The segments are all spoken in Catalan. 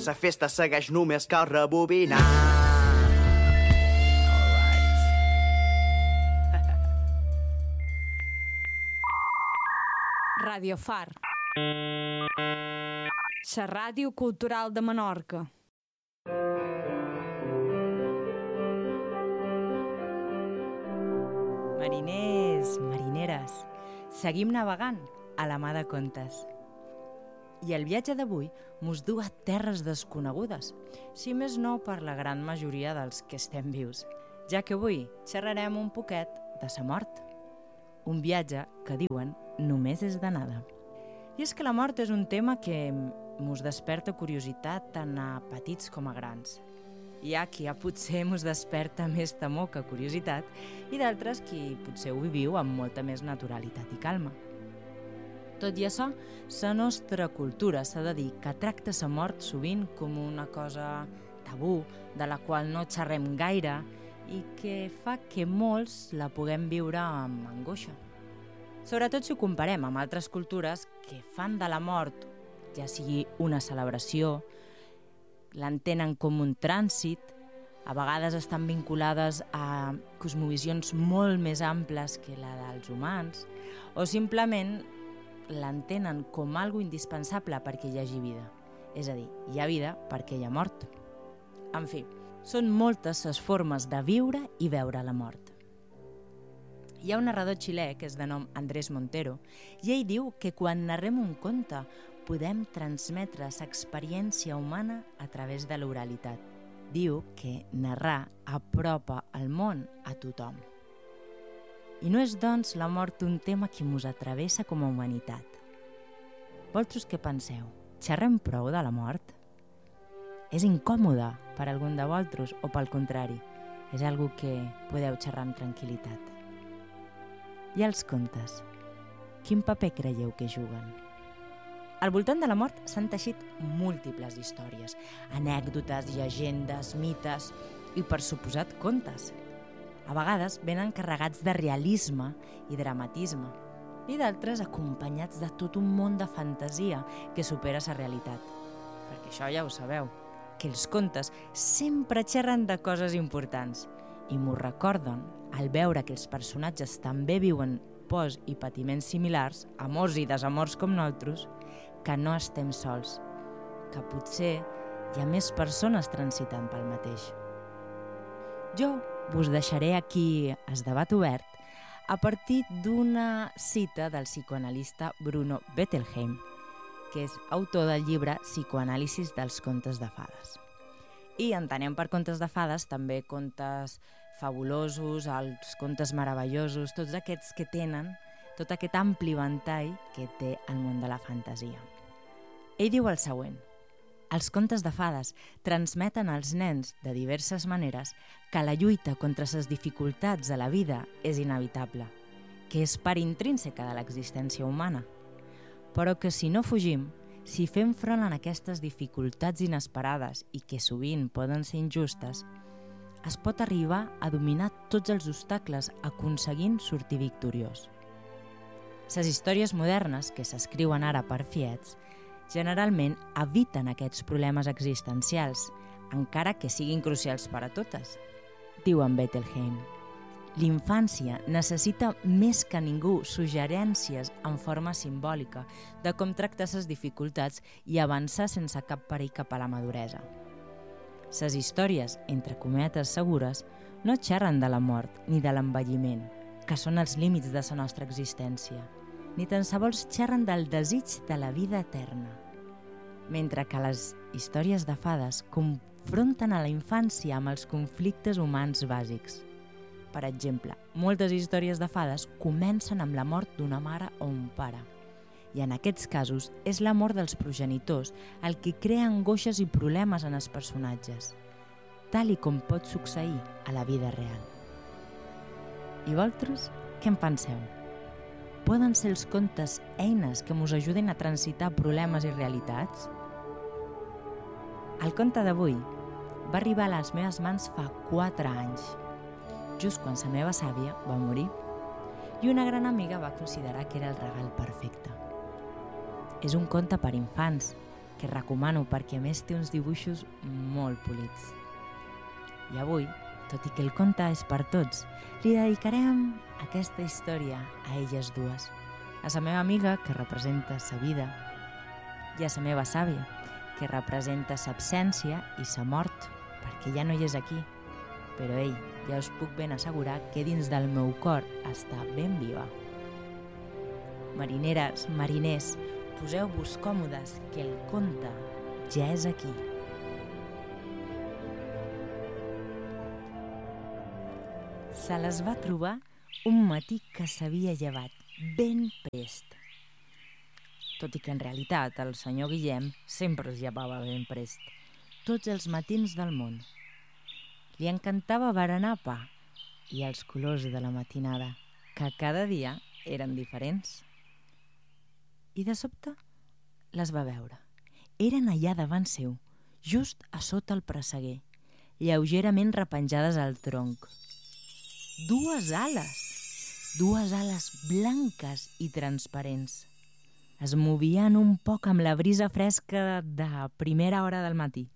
la festa segueix només cal rebobinar. Radio Far, la ràdio cultural de Menorca. Mariners, marineres, seguim navegant a la mà de contes. I el viatge d'avui mos du a terres desconegudes, si més no per la gran majoria dels que estem vius, ja que avui xerrarem un poquet de sa mort. Un viatge que diuen només és d'anada. I és que la mort és un tema que mos desperta curiositat tant a petits com a grans. Hi ha qui potser mos desperta més temor que curiositat i d'altres qui potser ho viviu amb molta més naturalitat i calma. Tot i això, la nostra cultura s'ha de dir que tracta la mort sovint com una cosa tabú, de la qual no xerrem gaire i que fa que molts la puguem viure amb angoixa. Sobretot si ho comparem amb altres cultures que fan de la mort, ja sigui una celebració, l'entenen com un trànsit, a vegades estan vinculades a cosmovisions molt més amples que la dels humans, o simplement l'entenen com algo indispensable perquè hi hagi vida. És a dir, hi ha vida perquè hi ha mort. En fi, són moltes les formes de viure i veure la mort. Hi ha un narrador xilè que és de nom Andrés Montero i ell diu que quan narrem un conte podem transmetre l'experiència humana a través de l'oralitat. Diu que narrar apropa el món a tothom. I no és, doncs, la mort un tema que mos atravessa com a humanitat. Vosaltres què penseu? Xerrem prou de la mort? És incòmode per a algun de vosaltres o pel contrari? És algo que podeu xerrar amb tranquil·litat? I els contes? Quin paper creieu que juguen? Al voltant de la mort s'han teixit múltiples històries, anècdotes, llegendes, mites i, per suposat, contes. A vegades venen carregats de realisme i dramatisme i d'altres acompanyats de tot un món de fantasia que supera la realitat. Perquè això ja ho sabeu, que els contes sempre xerren de coses importants i m'ho recorden al veure que els personatges també viuen pors i patiments similars, amors i desamors com nosaltres, que no estem sols, que potser hi ha més persones transitant pel mateix. Jo vos deixaré aquí el debat obert a partir d'una cita del psicoanalista Bruno Bettelheim, que és autor del llibre Psicoanàlisis dels contes de fades. I entenem per contes de fades també contes fabulosos, els contes meravellosos, tots aquests que tenen tot aquest ampli ventall que té el món de la fantasia. Ell diu el següent: els contes de fades transmeten als nens de diverses maneres que la lluita contra les dificultats de la vida és inevitable, que és part intrínseca de l'existència humana, però que si no fugim, si fem front a aquestes dificultats inesperades i que sovint poden ser injustes, es pot arribar a dominar tots els obstacles aconseguint sortir victoriós. Les històries modernes, que s'escriuen ara per fiets, generalment eviten aquests problemes existencials, encara que siguin crucials per a totes. Diu en Bettelheim: l'infància necessita més que ningú suggerències en forma simbòlica de com tractar les dificultats i avançar sense cap perill cap a la maduresa. Les històries, entre cometes segures, no xerren de la mort ni de l'envelliment, que són els límits de la nostra existència, ni tan sols xerren del desig de la vida eterna, mentre que les històries de fades confronten a la infància amb els conflictes humans bàsics. Per exemple, moltes històries de fades comencen amb la mort d'una mare o un pare, i en aquests casos és la mort dels progenitors el que crea angoixes i problemes en els personatges, tal i com pot succeir a la vida real. I vosaltres, què en penseu? Poden ser els contes eines que ens ajuden a transitar problemes i realitats? El conte d'avui va arribar a les meves mans fa 4 anys, just quan la meva sàvia va morir, i una gran amiga va considerar que era el regal perfecte. És un conte per infants, que recomano perquè a més té uns dibuixos molt polits. I avui, tot i que el conte és per tots, li dedicarem aquesta història a elles dues. A sa meva amiga, que representa sa vida, i a sa meva sàvia, que representa sa absència i sa mort, perquè ja no hi és aquí. Però ell, ja us puc ben assegurar que dins del meu cor està ben viva. Marineres, mariners, poseu-vos còmodes, que el conte ja és aquí. Se les va trobar un matí que s'havia llevat ben prest. Tot i que en realitat el senyor Guillem sempre es llevava ben prest, tots els matins del món. Li encantava berenar pa i els colors de la matinada, que cada dia eren diferents. I de sobte les va veure. Eren allà davant seu, just a sota el presseguer, lleugerament repenjades al tronc. Dues ales blanques i transparents. Es movien un poc amb la brisa fresca de primera hora del matí.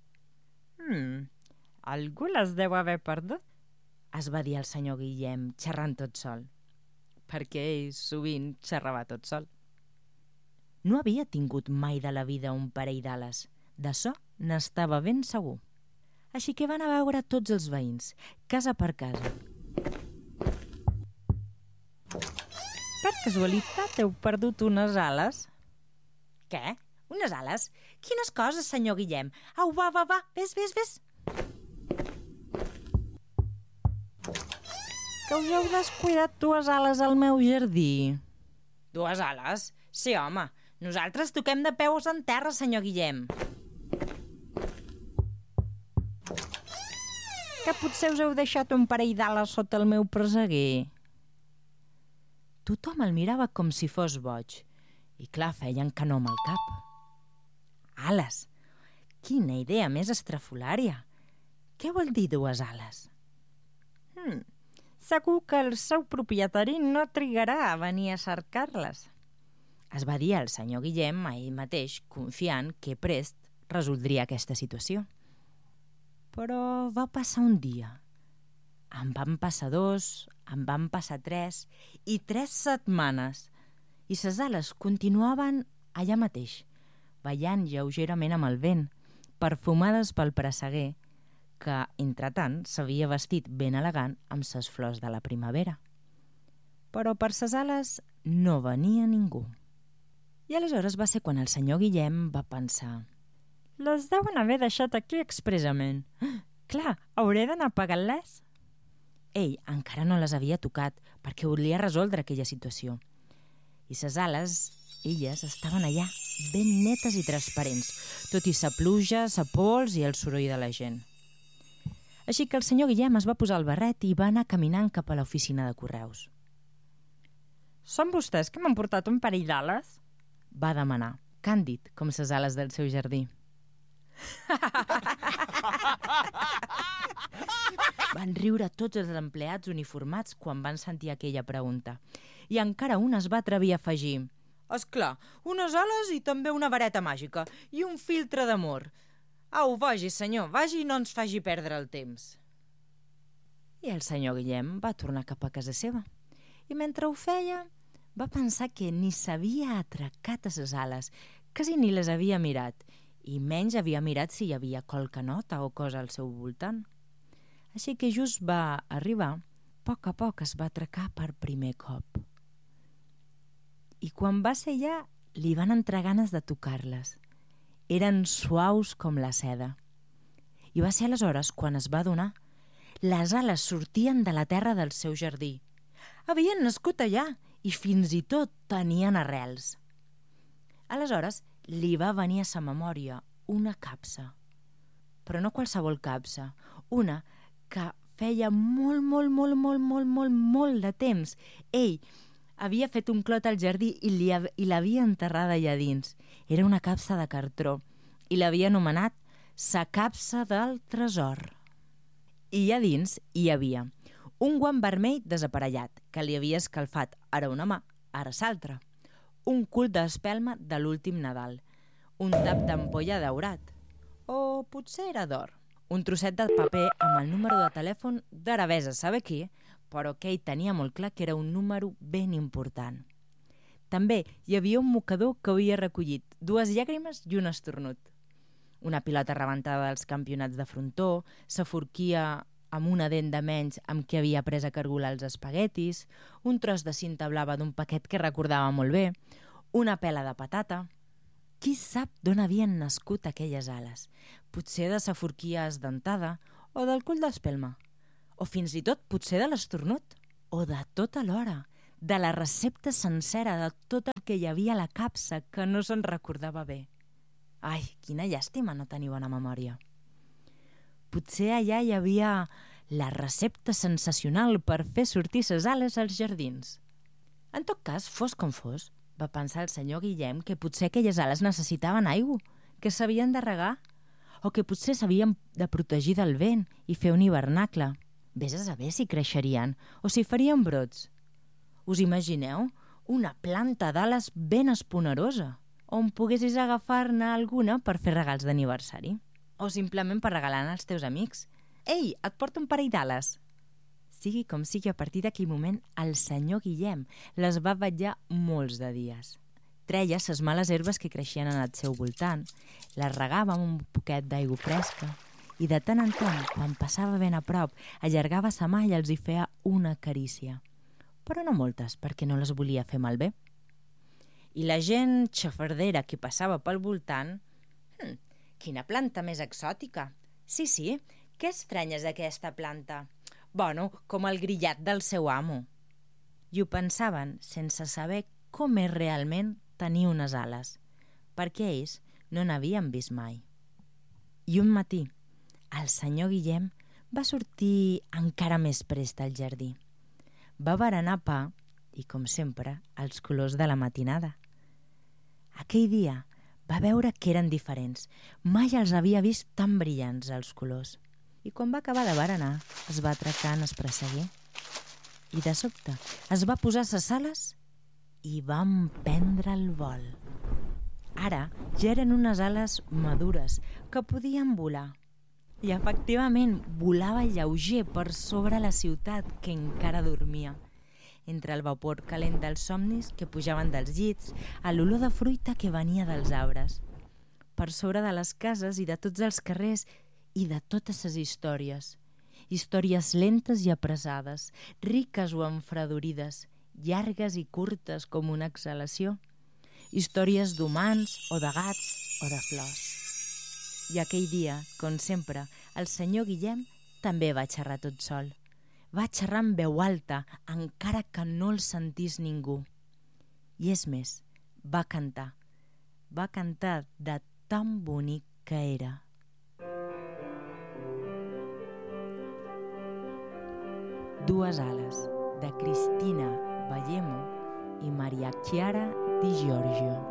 Algú les deu haver perdut, es va dir el senyor Guillem, xerrant tot sol, perquè ell sovint xerrava tot sol. No havia tingut mai de la vida un parell d'ales, d'açò n'estava ben segur. Així que van a veure tots els veïns, casa per casa. Per casualitat heu perdut unes ales? Què? Unes ales? Quines coses, senyor Guillem? Au, va, vés. Que us heu descuidat dues ales al meu jardí. Dues ales? Sí, home. Nosaltres toquem de peus en terra, senyor Guillem. Que potser us heu deixat un parell d'ales sota el meu presseguer. Tothom el mirava com si fos boig. I clar, feien que no amb el cap. Ales! Quina idea més estrafolària! Què vol dir dues ales? Segur que el seu propietari no trigarà a venir a cercar-les. Es va dir el senyor Guillem a ell mateix, confiant que prest resoldria aquesta situació. Però va passar un dia. En van passar 2, en van passar 3 i 3 setmanes. I ses ales continuaven allà mateix, ballant lleugerament amb el vent, perfumades pel presseguer, que, entretant, s'havia vestit ben elegant amb ses flors de la primavera. Però per ses ales no venia ningú. I aleshores va ser quan el senyor Guillem va pensar: les deuen haver deixat aquí expressament. Clar, hauré d'anar pagant-les? Ell encara no les havia tocat perquè volia resoldre aquella situació. I ses ales, elles, estaven allà, ben netes i transparents, tot i sa pluja, sa pols i el soroll de la gent. Així que el senyor Guillem es va posar el barret i va anar caminant cap a l'oficina de correus. Són vostès que m'han portat un parell d'ales? Va demanar, càndid com ses ales del seu jardí. Van riure tots els empleats uniformats quan van sentir aquella pregunta. I encara un es va atrevir a afegir: esclar, unes ales i també una vareta màgica i un filtre d'amor. Au, vagi, senyor, vagi i no ens faci perdre el temps. I el senyor Guillem va tornar cap a casa seva. I mentre ho feia, va pensar que ni s'havia atracat a ses ales, quasi ni les havia mirat, i menys havia mirat si hi havia qualque nota o cosa al seu voltant. Així que just va arribar, a poc es va atracar per primer cop. I quan va ser allà, li van entrar ganes de tocar-les. Eren suaus com la seda. I va ser aleshores quan es va adonar. Les ales sortien de la terra del seu jardí. Havien nascut allà i fins i tot tenien arrels. Aleshores li va venir a sa memòria una capsa. Però no qualsevol capsa, una que feia molt de temps ell havia fet un clot al jardí i l'havia enterrada allà dins. Era una capsa de cartró i l'havia anomenat sa capsa del tresor. I allà dins hi havia un guant vermell desaparellat que li havia escalfat ara una mà, ara l'altra, un cul d'espelma de l'últim Nadal, un tap d'ampolla daurat. O potser era d'or. Un trosset de paper amb el número de telèfon d'ara vés a saber qui, però que ell tenia molt clar que era un número ben important. També hi havia un mocador que havia recollit 2 llàgrimes i un esternut. Una pilota rebentada dels campionats de frontó, sa forquia amb una dent de menys amb què havia pres a cargolar els espaguetis, un tros de cinta blava d'un paquet que recordava molt bé, una pela de patata. Qui sap d'on havien nascut aquelles ales? Potser de sa forquia esdentada o del cull d'espelma. O fins i tot potser de l'esternut. O de tot alhora, de la recepta sencera de tot el que hi havia a la capsa que no se'n recordava bé. Ai, quina llàstima no tenir bona memòria. Potser allà hi havia la recepta sensacional per fer sortir ses ales als jardins. En tot cas, fos com fos, va pensar el senyor Guillem que potser aquelles ales necessitaven aigua, que s'havien de regar, o que potser s'havien de protegir del vent i fer un hivernacle. Vés a saber si creixerien o si farien brots. Us imagineu una planta d'ales ben esponerosa, on poguessis agafar-ne alguna per fer regals d'aniversari? O simplement per regalar als teus amics. Ei, et porto un parell d'ales! Sigui com sigui, a partir d'aquell moment, el senyor Guillem les va vetllar molts de dies. Treia ses males herbes que creixien en el seu voltant, les regava amb un poquet d'aigua fresca i de tant en tant, quan passava ben a prop, allargava sa mà i els hi feia una carícia. Però no moltes, perquè no les volia fer malbé. I la gent xafardera que passava pel voltant... Quina planta més exòtica! Sí, què estranya és aquesta planta? Bueno, com el grillat del seu amo. I ho pensaven sense saber com és realment tenir unes ales, perquè ells no n'havien vist mai. I un matí, el senyor Guillem va sortir encara més prest al jardí. Va berenar pa i, com sempre, els colors de la matinada. Aquell dia va veure que eren diferents. Mai els havia vist tan brillants, els colors. I quan va acabar de berenar, es va atracar en espresseguer. I de sobte es va posar ses ales i va emprendre el vol. Ara ja eren unes ales madures que podien volar. I efectivament volava lleuger per sobre la ciutat que encara dormia. Entre el vapor calent dels somnis que pujaven dels llits, a l'olor de fruita que venia dels arbres. Per sobre de les cases i de tots els carrers i de totes ses històries. Històries lentes i apressades, riques o enfredorides, llargues i curtes com una exhalació. Històries d'humans o de gats o de flors. I aquell dia, com sempre, el senyor Guillem també va xerrar tot sol. Va xerrar amb veu alta, encara que no el sentís ningú. I és més, va cantar. Va cantar de tan bonic que era. Dues ales, de Cristina Ballemo i Maria Chiara Di Giorgio.